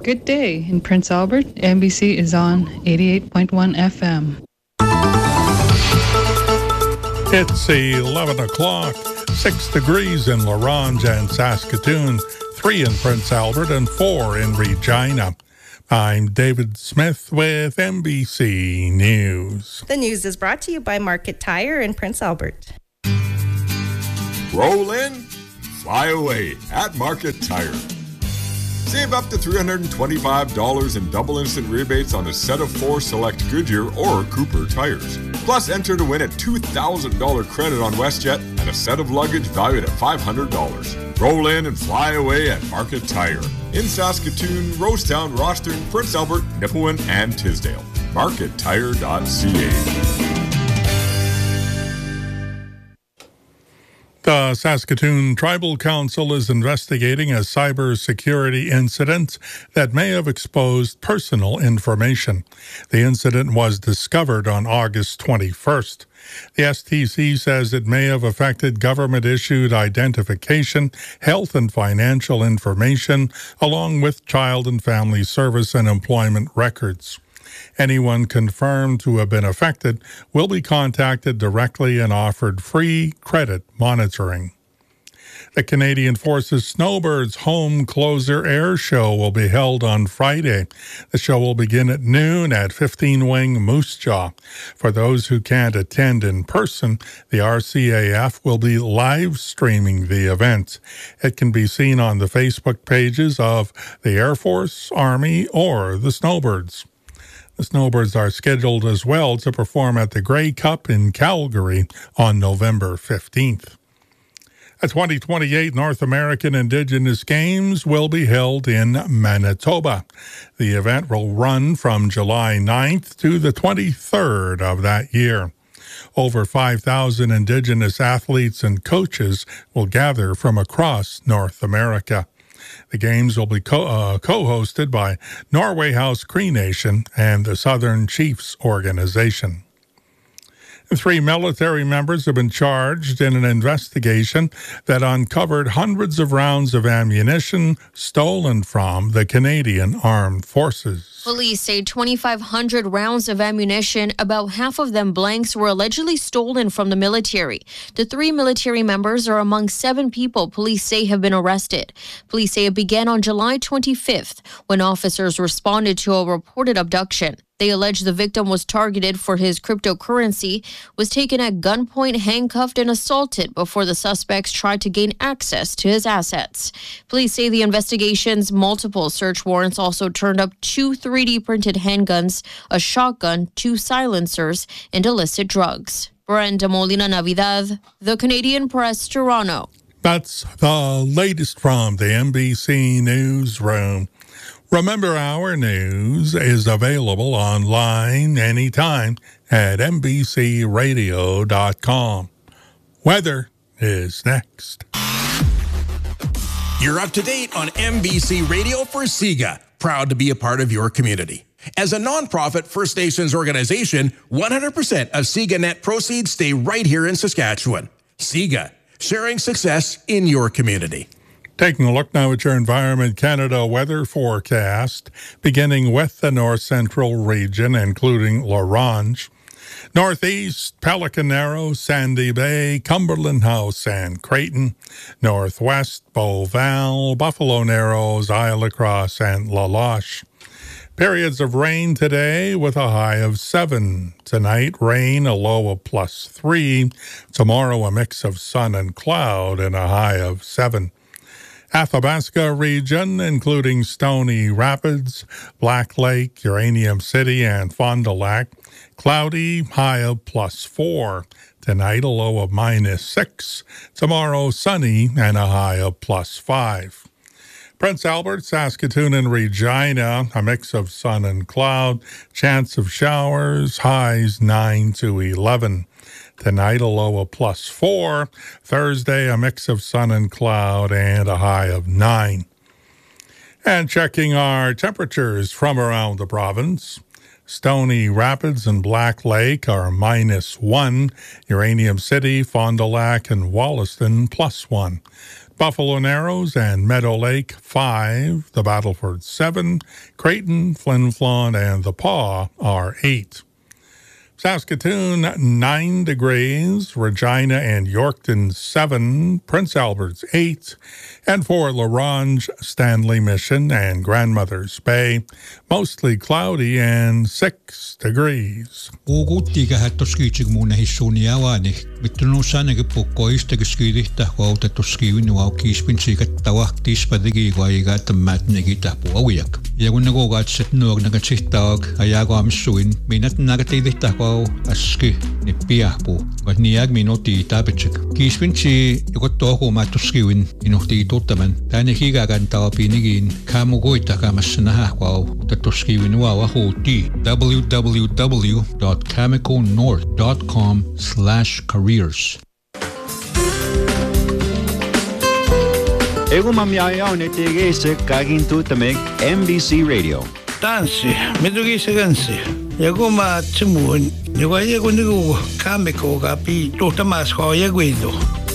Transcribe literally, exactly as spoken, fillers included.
Good day. In Prince Albert, M B C is on eighty-eight point one F M. It's eleven o'clock, six degrees in La Ronge and Saskatoon, three in Prince Albert, and four in Regina. I'm David Smith with M B C News. The news is brought to you by Market Tire in Prince Albert. Roll in, fly away at Market Tire. Save up to three hundred twenty-five dollars in double instant rebates on a set of four select Goodyear or Cooper tires. Plus, enter to win a two thousand dollars credit on WestJet and a set of luggage valued at five hundred dollars. Roll in and fly away at Market Tire. In Saskatoon, Rosetown, Rostern, Prince Albert, Nipawin, and Tisdale. market tire dot c a. The Saskatoon Tribal Council is investigating a cybersecurity incident that may have exposed personal information. The incident was discovered on August twenty-first. The S T C says it may have affected government-issued identification, health and financial information, along with child and family service and employment records. Anyone confirmed to have been affected will be contacted directly and offered free credit monitoring. The Canadian Forces Snowbirds Home Closer Air Show will be held on Friday. The show will begin at noon at fifteen Wing Moose Jaw. For those who can't attend in person, the R C A F will be live streaming the event. It can be seen on the Facebook pages of the Air Force, Army, or the Snowbirds. The Snowbirds are scheduled as well to perform at the Grey Cup in Calgary on November fifteenth. The twenty twenty-eight North American Indigenous Games will be held in Manitoba. The event will run from July ninth to the twenty-third of that year. Over five thousand Indigenous athletes and coaches will gather from across North America. The Games will be co- uh, co-hosted by Norway House Cree Nation and the Southern Chiefs Organization. Three military members have been charged in an investigation that uncovered hundreds of rounds of ammunition stolen from the Canadian Armed Forces. Police say twenty-five hundred rounds of ammunition, about half of them blanks, were allegedly stolen from the military. The three military members are among seven people police say have been arrested. Police say it began on July twenty-fifth when officers responded to a reported abduction. They allege the victim was targeted for his cryptocurrency, was taken at gunpoint, handcuffed, and assaulted before the suspects tried to gain access to his assets. Police say the investigation's multiple search warrants also turned up two three D printed handguns, a shotgun, two silencers, and illicit drugs. Brenda Molina Navidad, The Canadian Press, Toronto. That's the latest from the M B C Newsroom. Remember, our news is available online anytime at m b c radio dot com. Weather is next. You're up to date on M B C Radio for SIGA, proud to be a part of your community. As a nonprofit First Nations organization, one hundred percent of SIGA net proceeds stay right here in Saskatchewan. SIGA, sharing success in your community. Taking a look now at your Environment Canada weather forecast, beginning with the north central region, including La Ronge. Northeast, Pelican Narrow, Sandy Bay, Cumberland House, and Creighton. Northwest, Beauval, Buffalo Narrows, Isle Lacrosse, and La Loche. Periods of rain today with a high of seven. Tonight, rain, a low of plus three. Tomorrow, a mix of sun and cloud and a high of seven. Athabasca region, including Stony Rapids, Black Lake, Uranium City, and Fond du Lac. Cloudy, high of plus four. Tonight, a low of minus six. Tomorrow, sunny and a high of plus five. Prince Albert, Saskatoon, and Regina, a mix of sun and cloud. Chance of showers, highs nine to eleven. Tonight, a low of plus four. Thursday, a mix of sun and cloud and a high of nine. And checking our temperatures from around the province. Stony Rapids and Black Lake are minus one. Uranium City, Fond du Lac, and Wollaston plus one. Buffalo Narrows and Meadow Lake, five. The Battleford, seven. Creighton, Flin Flon, and The Paw are eight. Saskatoon, nine degrees. Regina and Yorkton, seven. Prince Albert's, eight. And for La Ronge, Stanley Mission, and Grandmother's Bay, mostly cloudy and six degrees. Uukuttiika hattoskiitsik muun hissuuni awani. Mittunuussaanegi pukkoistegi skiidihta koutettuskiivin wow kiispinsiikattava tispadigi tammatnegi tahpuaujak. Ja kun nakuukaatset nuornakatsihtawak ajaakaamissuin, minat nakatiidihtakwau aski ni piahpu. Kat niag minuutti taapitsik. Kiispinsi jokottoakuumaattuskiivin inuhti tuttaman. Tänne higakantawa pinigiin kaamukuittakamassa nahahkwau utettuskiivin wow ahuutti. w w w dot cameco north dot com slash careers. Ego mamyaya ne tegese kagin tutameg M B C Radio. Tanssi, mitugise kansi. Yago ma tsimun, yago yago nigo kameko kapi totamas ko yaguido.